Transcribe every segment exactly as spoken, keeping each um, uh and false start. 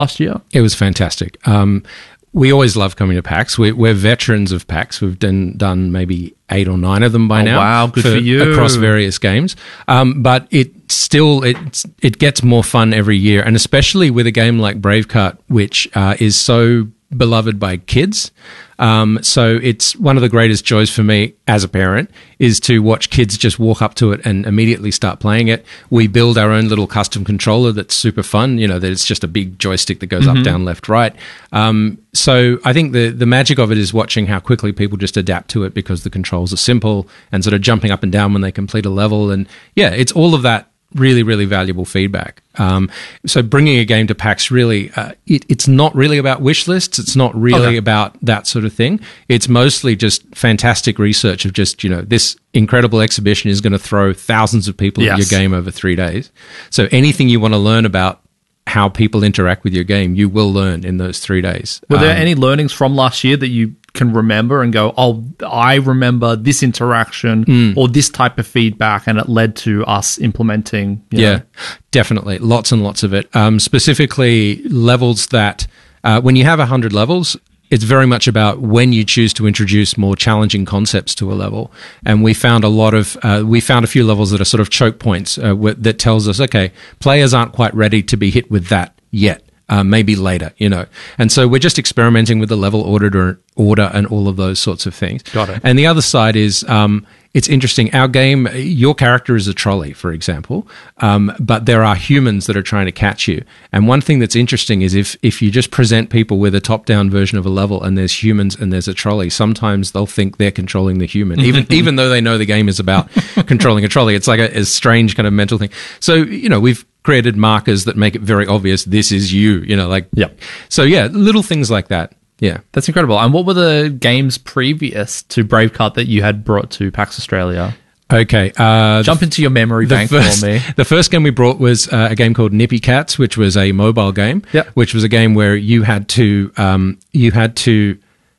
last year? It was fantastic. Um, we always love coming to PAX. We, we're veterans of PAX. We've done, done maybe eight or nine of them by oh, now. Wow, good for, for you. Across various games. Um, but it still, it, it gets more fun every year, and especially with a game like Braveheart, which uh, is so beloved by kids. Um, so it's one of the greatest joys for me as a parent is to watch kids just walk up to it and immediately start playing it. We build our own little custom controller that's super fun. You know, that it's just a big joystick that goes mm-hmm. up, down, left, right. Um, so I think the, the magic of it is watching how quickly people just adapt to it because the controls are simple and sort of jumping up and down when they complete a level. And yeah, it's all of that really, really valuable feedback. Um, so bringing a game to PAX really, uh, it, it's not really about wish lists. It's not really okay. about that sort of thing. It's mostly just fantastic research of just, you know, this incredible exhibition is going to throw thousands of people yes. at your game over three days. So anything you want to learn about how people interact with your game, you will learn in those three days. Were there um, any learnings from last year that you can remember and go, oh, I remember this interaction mm. or this type of feedback, and it led to us implementing? You yeah, know? Definitely. Lots and lots of it. Um, specifically, levels that, uh, when you have one hundred levels, it's very much about when you choose to introduce more challenging concepts to a level. And we found a lot of, uh, we found a few levels that are sort of choke points uh, w- that tells us, okay, players aren't quite ready to be hit with that yet. Uh, maybe later, you know. And so we're just experimenting with the level order, order and all of those sorts of things. Got it. And the other side is, um, it's interesting. Our game, your character is a trolley, for example, um, but there are humans that are trying to catch you. And one thing that's interesting is if if you just present people with a top-down version of a level and there's humans and there's a trolley, sometimes they'll think they're controlling the human, even even though they know the game is about controlling a trolley. It's like a, a strange kind of mental thing. So, you know, we've created markers that make it very obvious this is you, you know, like, yep. So yeah, little things like that. Yeah. That's incredible. And what were the games previous to Braveheart that you had brought to PAX Australia? Okay. Uh, Jump into your memory bank first, for me. The first game we brought was uh, a game called Nippy Cats, which was a mobile game, yep. which was a game where you had to, um, you had to,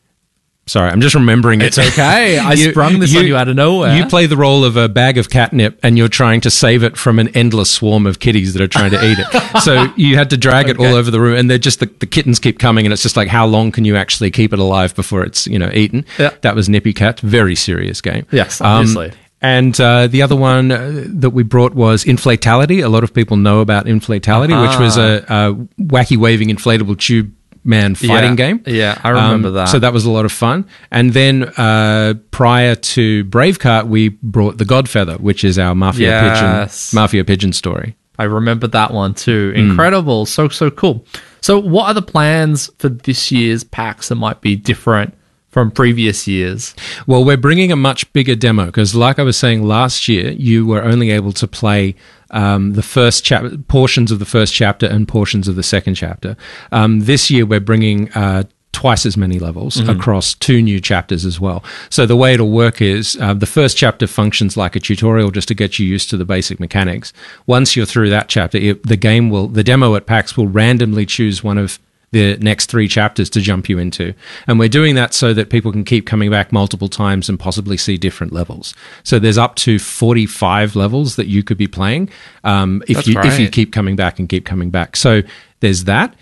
sorry, I'm just remembering it. It's okay. I you, sprung this you, on you out of nowhere. You play the role of a bag of catnip and you're trying to save it from an endless swarm of kitties that are trying to eat it. So you had to drag okay. it all over the room, and they're just the, the kittens keep coming, and it's just like, how long can you actually keep it alive before it's, you know, eaten? Yeah. That was Nippy Cat. Very serious game. Yes, obviously. Um, And uh, the other one uh, that we brought was Inflatality. A lot of people know about Inflatality, uh-huh. which was a, a wacky waving inflatable tube man fighting yeah. game. Yeah, I remember um, that. So that was a lot of fun. And then uh, prior to Braveheart, we brought The Godfeather, which is our Mafia yes. Pigeon Mafia Pigeon story. I remember that one too. Incredible. Mm. So, so cool. So what are the plans for this year's PAX that might be different from previous years? Well, we're bringing a much bigger demo because, like I was saying last year, you were only able to play um, the first chapter, portions of the first chapter and portions of the second chapter. Um, this year, we're bringing uh, twice as many levels mm-hmm. across two new chapters as well. So the way it'll work is uh, the first chapter functions like a tutorial just to get you used to the basic mechanics. Once you're through that chapter, it, the game will, the demo at PAX will randomly choose one of the next three chapters to jump you into. And we're doing that so that people can keep coming back multiple times and possibly see different levels. So there's up to forty-five levels that you could be playing um, if That's you right. if you keep coming back and keep coming back. So there's that.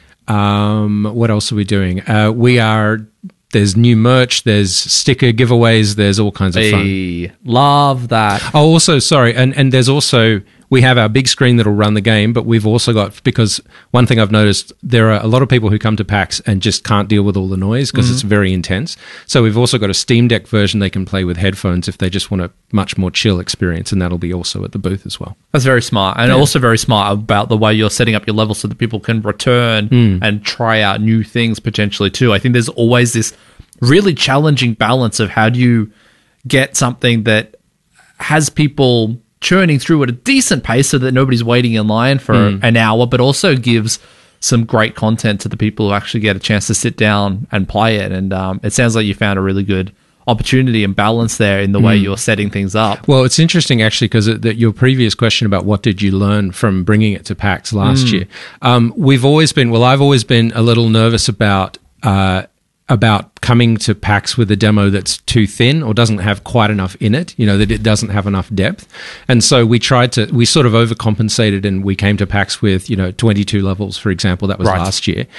Um, what else are we doing? Uh, we are... There's new merch, there's sticker giveaways, there's all kinds of fun. Hey, love that. Oh, also, sorry, and, and there's also, we have our big screen that'll run the game, but we've also got, because one thing I've noticed, there are a lot of people who come to PAX and just can't deal with all the noise because mm-hmm. it's very intense. So we've also got a Steam Deck version they can play with headphones if they just want a much more chill experience, and that'll be also at the booth as well. That's very smart, and yeah. also very smart about the way you're setting up your level so that people can return mm. and try out new things potentially too. I think there's always this really challenging balance of how do you get something that has people churning through at a decent pace so that nobody's waiting in line for mm. an hour, but also gives some great content to the people who actually get a chance to sit down and play it. And um, it sounds like you found a really good opportunity and balance there in the mm. way you're setting things up. Well, it's interesting actually because your previous question about what did you learn from bringing it to PAX last mm. year, um, we've always been, well, I've always been a little nervous about uh, about coming to PAX with a demo that's too thin or doesn't have quite enough in it, you know, that it doesn't have enough depth. And so we tried to, we sort of overcompensated, and we came to PAX with, you know, twenty-two levels, for example. That was Right. last year.